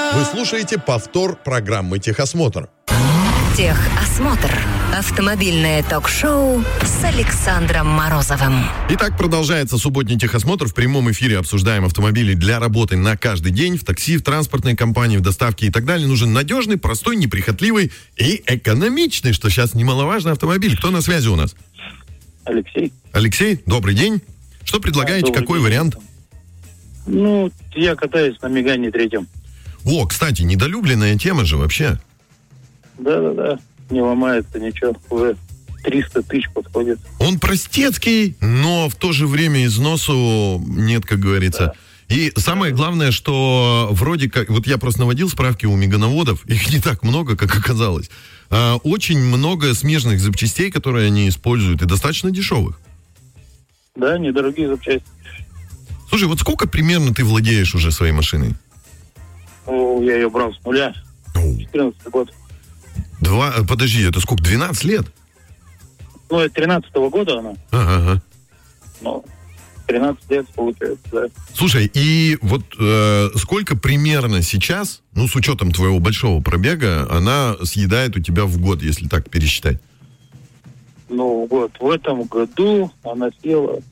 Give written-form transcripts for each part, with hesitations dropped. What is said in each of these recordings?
Вы слушаете повтор программы «Техосмотр». Техосмотр. Автомобильное ток-шоу с Александром Морозовым. Итак, продолжается субботний техосмотр. В прямом эфире обсуждаем автомобили для работы на каждый день. В такси, в транспортной компании, в доставке и так далее. Нужен надежный, простой, неприхотливый и экономичный, что сейчас немаловажно, автомобиль. Кто на связи у нас? Алексей. Алексей, добрый день. Что предлагаете, какой день. вариант? Ну, я катаюсь на Мегане 3. О, кстати, недолюбленная тема же вообще. Да, не ломается ничего, уже 300 тысяч подходит. Он простецкий, но в то же время износу нет, как говорится. Да. И самое главное, что вроде как... Вот я просто наводил справки у мегановодов, их не так много, как оказалось. Очень много смежных запчастей, которые они используют, и достаточно дешевых. Да, недорогие запчасти. Слушай, вот сколько примерно ты владеешь уже своей машиной? Ну, я ее брал с нуля. 14 год. Подожди, это сколько? 12 лет? Ну, это 13-го года она. Ага. Ну, 13 лет получается, да. Слушай, и вот сколько примерно сейчас, ну, с учетом твоего большого пробега, она съедает у тебя в год, если так пересчитать? Ну, вот в этом году она съела,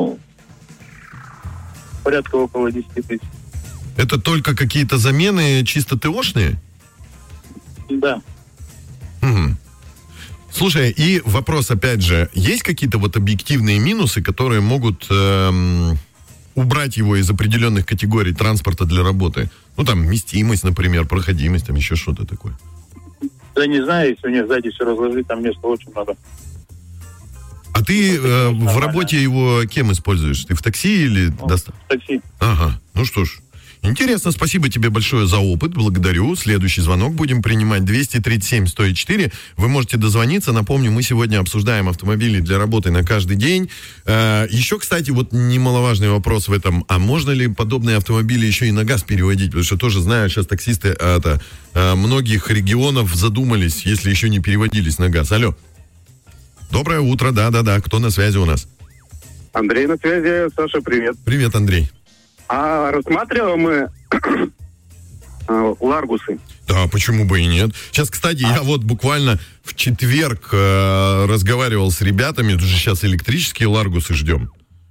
порядка около 10 тысяч. Это только какие-то замены чисто ТОшные? Да. Угу. Слушай, и вопрос опять же, есть какие-то вот объективные минусы, которые могут убрать его из определенных категорий транспорта для работы? Ну, там, вместимость, например, проходимость, там еще что-то такое. Да не знаю, если у них сзади все разложить, там места очень много. А ты в работе его кем используешь? Ты в такси или... В такси. Ага, ну что ж. Интересно, спасибо тебе большое за опыт, благодарю. Следующий звонок будем принимать 237-104. Вы можете дозвониться. Напомню, мы сегодня обсуждаем автомобили для работы на каждый день. Еще, кстати, вот немаловажный вопрос в этом. А можно ли подобные автомобили еще и на газ переводить? Потому что тоже знаю, сейчас таксисты многих регионов задумались, если еще не переводились на газ. Алло. Доброе утро, да. Кто на связи у нас? Андрей на связи. Саша, привет. Привет, Андрей. Рассматриваем мы Ларгусы. Да, почему бы и нет. Сейчас, кстати, я вот буквально в четверг разговаривал с ребятами, тут же сейчас электрические Ларгусы ждем.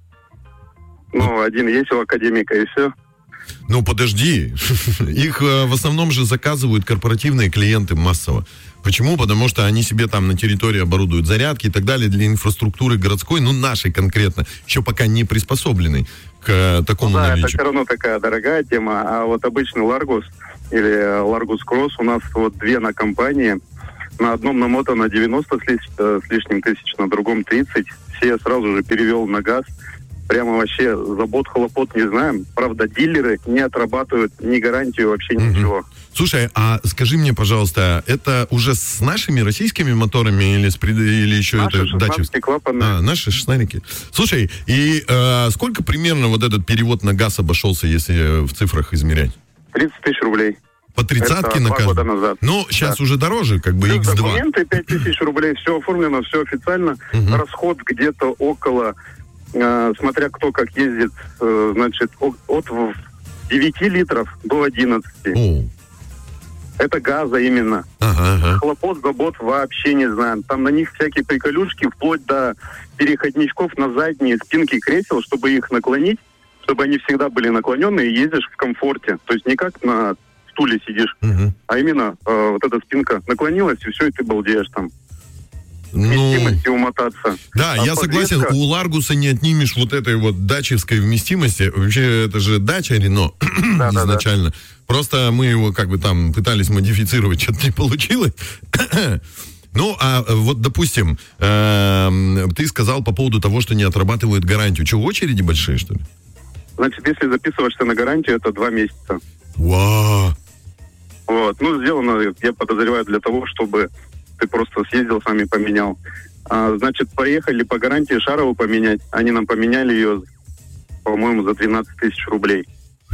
Ну, один есть у Академика, и все. Ну, подожди. Их в основном же заказывают корпоративные клиенты массово. Почему? Потому что они себе там на территории оборудуют зарядки и так далее для инфраструктуры городской, ну, нашей конкретно, еще пока не приспособленной к такому наличию. Это все равно такая дорогая тема. А вот обычный Ларгус или Ларгус Кросс у нас вот две на компании. На одном намотано 90 с лишним тысяч, на другом 30. Все я сразу же перевел на газ. Прямо вообще забот, хлопот не знаем. Правда, дилеры не отрабатывают ни гарантию, вообще ничего. Слушай, а скажи мне, пожалуйста, это уже с нашими российскими моторами или еще наши это датчевские? клапаны. Наши шестнарики. Слушай, и сколько примерно вот этот перевод на газ обошелся, если в цифрах измерять? 30 тысяч рублей. По 30-ке на каждый? 2 года назад. Ну, сейчас уже дороже, как бы X2. Документы 5 тысяч рублей, все оформлено, все официально. Расход где-то около... смотря кто как ездит, значит, от 9 литров до 11. Это газа именно. Хлопот, забот вообще не знаем. Там на них всякие приколюшки, вплоть до переходничков на задние спинки кресел, чтобы их наклонить, чтобы они всегда были наклоненные, и ездишь в комфорте. То есть не как на стуле сидишь, а именно вот эта спинка наклонилась, и все, и ты балдеешь там. Вместимости умотаться. Да, я согласен, у Ларгуса не отнимешь вот этой вот дачевской вместимости. Вообще, это же дача Рено изначально. Да. Просто мы его как бы там пытались модифицировать, что-то не получилось. Ну, а вот, допустим, ты сказал по поводу того, что не отрабатывают гарантию. Что, очереди большие, что ли? Значит, если записываешься на гарантию, это 2 месяца. Вау! Вот, ну, сделано, я подозреваю, для того, чтобы ты просто съездил, с нами поменял. Значит, поехали по гарантии Шарову поменять. Они нам поменяли ее, по-моему, за 12 тысяч рублей.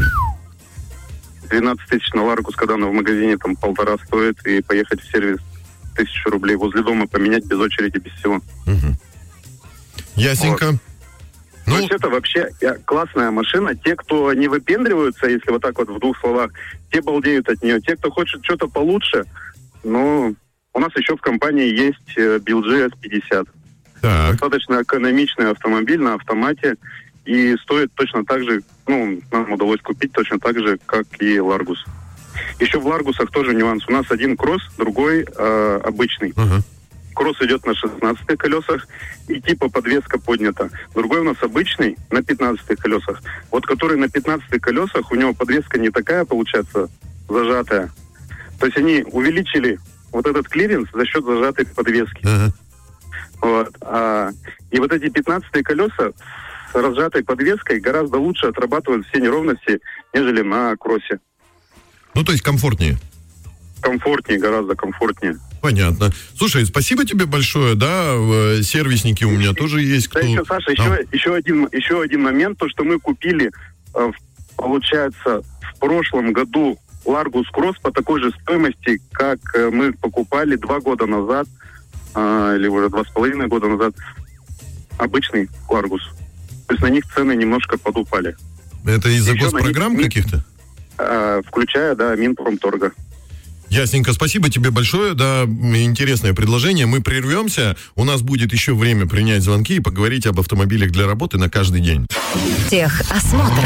12 тысяч на Ларгус, когда она в магазине там 1,5 стоит, и поехать в сервис 1000 рублей возле дома поменять без очереди, без всего. Ясненько. Вот. То есть это вообще классная машина. Те, кто не выпендриваются, если вот так вот в двух словах, те балдеют от нее. Те, кто хочет что-то получше, ну, у нас еще в компании есть BLG S50. Так. Достаточно экономичный автомобиль на автомате и стоит точно так же, ну, нам удалось купить точно так же, как и Largus. Еще в Largus'ах тоже нюанс. У нас один кросс, другой обычный. Кросс идет на 16 колесах и типа подвеска поднята. Другой у нас обычный на 15 колесах. Вот который на 15 колесах, у него подвеска не такая, получается, зажатая. То есть они увеличили вот этот клиренс за счет зажатой подвески. Вот. И вот эти 15 колеса с разжатой подвеской гораздо лучше отрабатывают все неровности, нежели на кроссе. Ну, то есть комфортнее? Комфортнее, гораздо комфортнее. Понятно. Слушай, спасибо тебе большое, да, сервисники у меня тоже есть. Кто... Да, еще, Саша, еще один момент, то, что мы купили, получается, в прошлом году Largus Cross по такой же стоимости, как мы покупали 2 года назад, или уже 2,5 года назад, обычный Largus. То есть на них цены немножко подупали. Это из-за госпрограмм каких-то? Включая, да, Минпромторга. Ясненько. Спасибо тебе большое. Да, интересное предложение. Мы прервемся. У нас будет еще время принять звонки и поговорить об автомобилях для работы на каждый день. Техосмотр.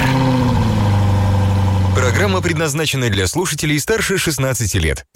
Программа предназначена для слушателей старше 16 лет.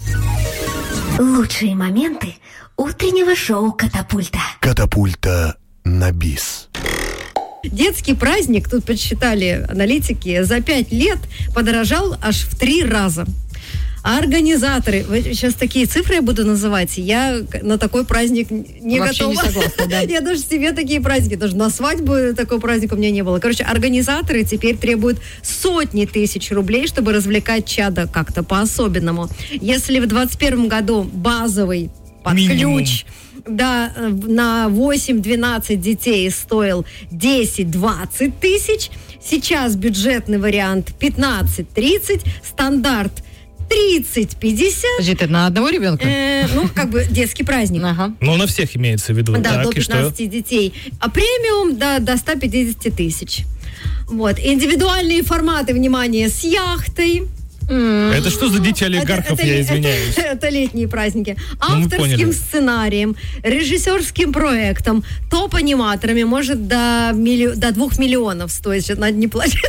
Лучшие моменты утреннего шоу «Катапульта». «Катапульта» на бис. Детский праздник, тут подсчитали аналитики, за 5 лет подорожал аж в 3 раза. А организаторы, сейчас такие цифры я буду называть, я на такой праздник не вообще готова. Не согласна, да. Я даже себе такие праздники, даже на свадьбу такого праздника у меня не было. Короче, организаторы теперь требуют сотни тысяч рублей, чтобы развлекать чадо как-то по-особенному. Если в 2021 году базовый под ключ, да, на 8-12 детей стоил 10-20 тысяч, сейчас бюджетный вариант 15-30, стандарт 30-50. Подожди, это на одного ребенка? Ну, как бы детский праздник. Ага. Ну, на всех имеется в виду. Да, так, до 15 детей. А премиум до 150 тысяч. Вот. Индивидуальные форматы, внимание, с яхтой. Это что за дети олигархов, я извиняюсь? Это летние праздники. Авторским сценарием, режиссерским проектом, топ-аниматорами, может до 2 миллионов стоит. Сейчас надо не плачь.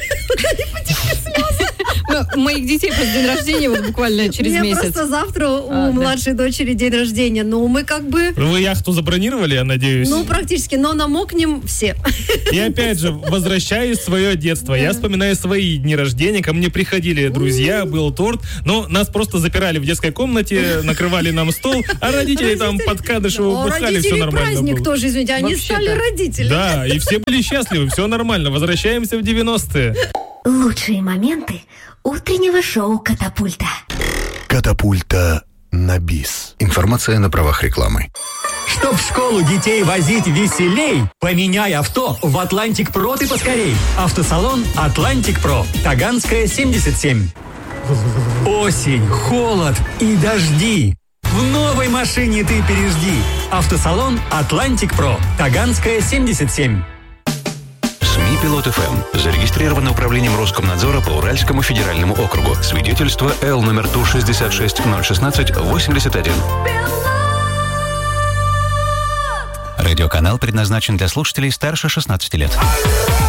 Моих детей просто день рождения вот буквально через месяц. Мне просто завтра у младшей дочери день рождения. Но мы как бы... Вы яхту забронировали, я надеюсь? Ну, практически. Но намокнем все. И опять же, возвращаюсь в свое детство. Я вспоминаю свои дни рождения. Ко мне приходили друзья, был торт. Но нас просто запирали в детской комнате, накрывали нам стол, а родители там под Кадышева бухали, все нормально праздник было. тоже, извините, они стали родителями. Да, и все были счастливы, все нормально. Возвращаемся в 90-е. Лучшие моменты утреннего шоу «Катапульта». «Катапульта» на бис. Информация на правах рекламы. Чтоб в школу детей возить веселей, поменяй авто в Atlantic Pro ты поскорей. Автосалон Atlantic Pro. Таганская, 77. Осень, холод и дожди. В новой машине ты пережди. Автосалон Atlantic Pro. Таганская, 77. СМИ «Пилот ФМ». Зарегистрировано управлением Роскомнадзора по Уральскому федеральному округу. Свидетельство Л номер ТУ 66016-81. Радиоканал предназначен для слушателей старше 16 лет.